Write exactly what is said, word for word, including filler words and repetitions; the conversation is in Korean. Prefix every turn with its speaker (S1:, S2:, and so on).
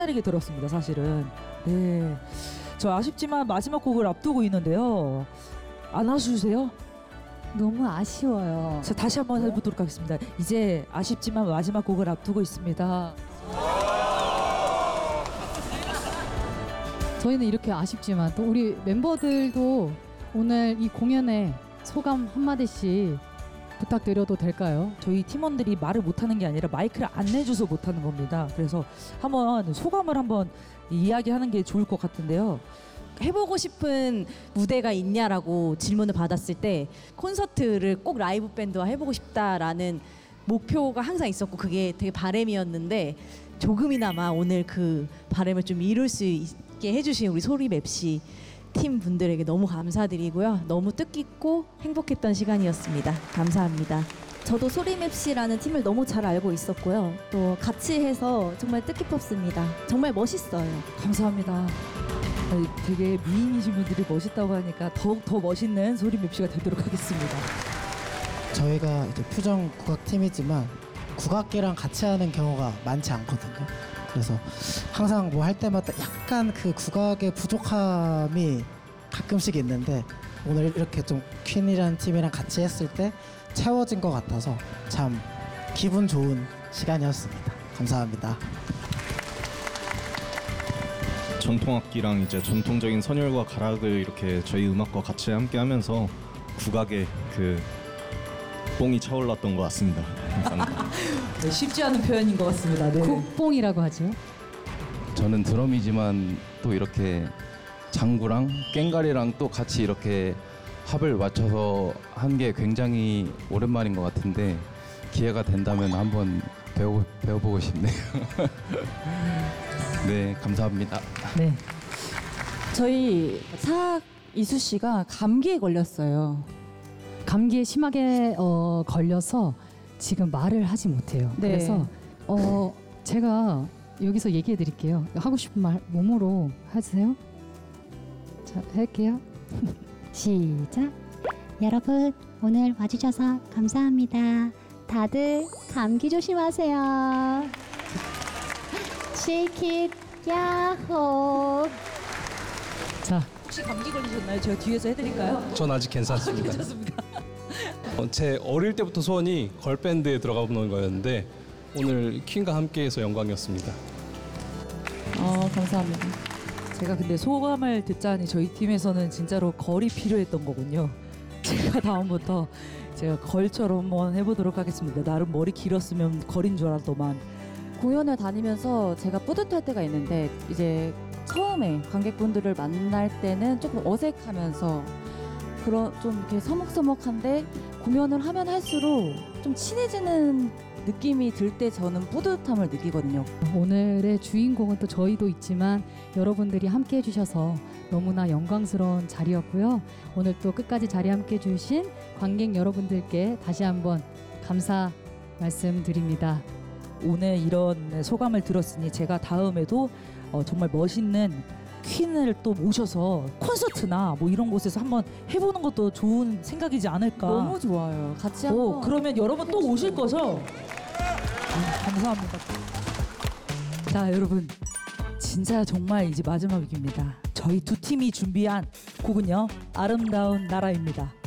S1: 기다리게 들었습니다, 사실은. 네, 저 아쉽지만 마지막 곡을 앞두고 있는데요. 안 와주세요?
S2: 너무 아쉬워요.
S1: 자, 다시 한번 해보도록 하겠습니다. 이제 아쉽지만 마지막 곡을 앞두고 있습니다.
S2: 저희는 이렇게 아쉽지만 또 우리 멤버들도 오늘 이 공연에 소감 한마디씩 부탁드려도 될까요?
S1: 저희 팀원들이 말을 못하는 게 아니라 마이크를 안 내줘서 못하는 겁니다. 그래서 한번 소감을 한번 이야기하는 게 좋을 것 같은데요.
S3: 해보고 싶은 무대가 있냐라고 질문을 받았을 때 콘서트를 꼭 라이브 밴드와 해보고 싶다라는 목표가 항상 있었고 그게 되게 바람이었는데 조금이나마 오늘 그 바람을 좀 이룰 수 있게 해주신 우리 소리맵시 팀 분들에게 너무 감사드리고요. 너무 뜻깊고 행복했던 시간이었습니다. 감사합니다.
S4: 저도 소리맵시라는 팀을 너무 잘 알고 있었고요. 또 같이 해서 정말 뜻깊었습니다. 정말 멋있어요.
S1: 감사합니다. 아니, 되게 미인이신 분들이 멋있다고 하니까 더욱 더 멋있는 소리맵시가 되도록 하겠습니다.
S5: 저희가 이제 퓨전 국악팀이지만 국악기랑 같이 하는 경우가 많지 않거든요. 그래서 항상 뭐 할 때마다 약간 그 국악의 부족함이 가끔씩 있는데 오늘 이렇게 좀 퀸이라는 팀이랑 같이 했을 때 채워진 것 같아서 참 기분 좋은 시간이었습니다. 감사합니다.
S6: 전통악기랑 이제 전통적인 선율과 가락을 이렇게 저희 음악과 같이 함께하면서 국악의 그 뽕이 차올랐던 것 같습니다. 감사합니다.
S1: 네, 쉽지 않은 표현인 것 같습니다. 네.
S2: 국뽕이라고 하죠.
S7: 저는 드럼이지만 또 이렇게 장구랑 꽹가리랑 또 같이 이렇게 합을 맞춰서 한 게 굉장히 오랜만인 것 같은데 기회가 된다면 한번 배워, 배워보고 싶네요. 네, 감사합니다.
S1: 네.
S8: 저희 사학 이수 씨가 감기에 걸렸어요.
S2: 감기에 심하게 어, 걸려서 지금 말을 하지 못해요.
S8: 네.
S2: 그래서 어, 제가 여기서 얘기해 드릴게요. 하고 싶은 말 몸으로 하세요. 자, 할게요.
S9: 시작. 여러분 오늘 와주셔서 감사합니다. 다들 감기 조심하세요. Shake it, 야호.
S2: 자,
S1: 혹시 감기 걸리셨나요? 제가 뒤에서 해드릴까요?
S10: 전 아직 괜찮습니다.
S1: 괜찮습니까?
S10: 어, 제 어릴 때부터 소원이 걸밴드에 들어가 보는 거였는데 오늘 퀸과 함께해서 영광이었습니다.
S8: 어, 감사합니다.
S1: 제가 근데 소감을 듣자니 저희 팀에서는 진짜로 걸이 필요했던 거군요. 제가 다음부터 제가 걸처럼 한번 해보도록 하겠습니다. 나름 머리 길었으면 걸인 줄 알았더만.
S8: 공연을 다니면서 제가 뿌듯할 때가 있는데 이제 처음에 관객분들을 만날 때는 조금 어색하면서 그런 좀 이렇게 서먹서먹한데 공연을 하면 할수록 좀 친해지는 느낌이 들 때 저는 뿌듯함을 느끼거든요.
S2: 오늘의 주인공은 또 저희도 있지만 여러분들이 함께 해주셔서 너무나 영광스러운 자리였고요. 오늘 또 끝까지 자리 함께 해주신 관객 여러분들께 다시 한번 감사 말씀드립니다.
S1: 오늘 이런 소감을 들었으니 제가 다음에도 어, 정말 멋있는 퀸을 또 모셔서 콘서트나 뭐 이런 곳에서 한번 해보는 것도 좋은 생각이지 않을까.
S8: 너무 좋아요. 같이 한번.
S1: 오, 그러면 여러분 또 오실 거죠? 음, 감사합니다. 자, 여러분 진짜 정말 이제 마지막입니다. 저희 두 팀이 준비한 곡은요, 아름다운 나라입니다.